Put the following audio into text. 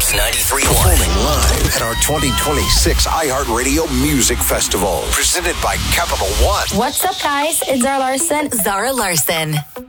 Mix 93.1. Performing live at our 2026 iHeartRadio Music Festival. Presented by Capital One. What's up, guys? It's Zara Larson. Zara Larson.